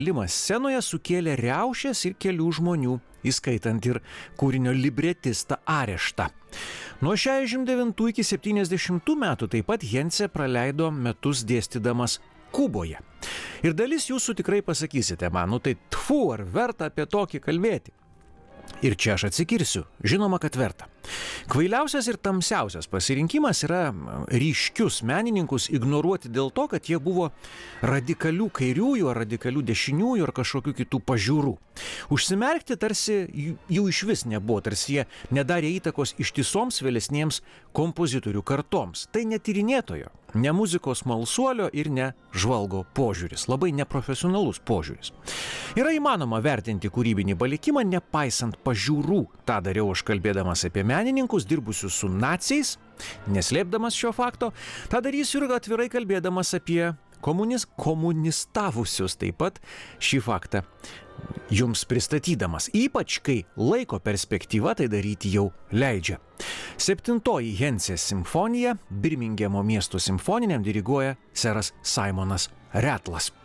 Limas scenoje sukėlė riaušės ir kelių žmonių, įskaitant ir kūrinio libretistą areštą. Nuo 69 iki 70 metų taip pat Hensė praleido metus dėstydamas Kuboje. Ir dalis jūsų tikrai pasakysite man, tai tfu, ar verta apie tokį kalbėti? Ir čia aš atsikirsiu, žinoma, kad verta. Kvailiausias ir tamsiausias pasirinkimas yra ryškius menininkus ignoruoti dėl to, kad jie buvo radikalių kairiųjų ar radikalių dešiniųjų ar kažkokių kitų pažiūrų. Užsimerkti tarsi jų iš vis nebuvo, tarsi jie nedarė įtakos ištisoms vėlesniems kompozitorių kartoms. Tai ne tyrinėtojo, ne muzikos smalsuolio ir ne žvalgo požiūris, labai neprofesionalus požiūris. Yra įmanoma vertinti kūrybinį palikimą nepaisant pažiūrų. Ta dariau aš kalbėdamas apie menininkus dirbusius su naciais, neslėpdamas šio fakto. Ta darysiu ir atvirai kalbėdamas apie komunistavusius taip pat šį faktą jums pristatydamas, ypač kai laiko perspektyva tai daryti jau leidžia. 7. Hensės simfonija Birmingemo miesto simfoniniam diriguoja seras Simonas Ratlas.